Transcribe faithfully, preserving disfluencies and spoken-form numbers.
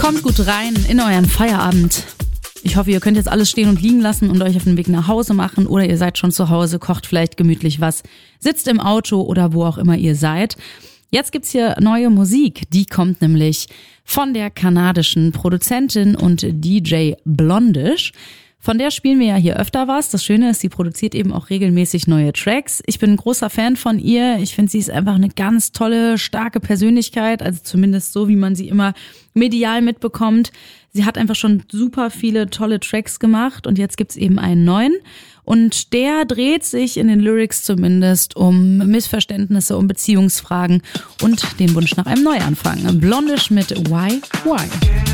Kommt gut rein in euren Feierabend. Ich hoffe, ihr könnt jetzt alles stehen und liegen lassen und euch auf den Weg nach Hause machen oder ihr seid schon zu Hause, kocht vielleicht gemütlich was, sitzt im Auto oder wo auch immer ihr seid. Jetzt gibt's hier neue Musik, die kommt nämlich von der kanadischen Produzentin und D J Blondish. Von der spielen wir ja hier öfter was. Das Schöne ist, sie produziert eben auch regelmäßig neue Tracks. Ich bin ein großer Fan von ihr. Ich finde, sie ist einfach eine ganz tolle, starke Persönlichkeit. Also zumindest so, wie man sie immer medial mitbekommt. Sie hat einfach schon super viele tolle Tracks gemacht und jetzt gibt's eben einen neuen. Und der dreht sich in den Lyrics zumindest um Missverständnisse, um Beziehungsfragen und den Wunsch nach einem Neuanfang. Blondish mit Why, Why.